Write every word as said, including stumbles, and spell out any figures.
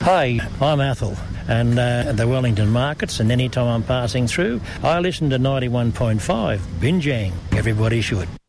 Hi, I'm Athol, and uh, the Wellington markets, and any time I'm passing through, I listen to ninety-one point five, Binjang. Everybody should.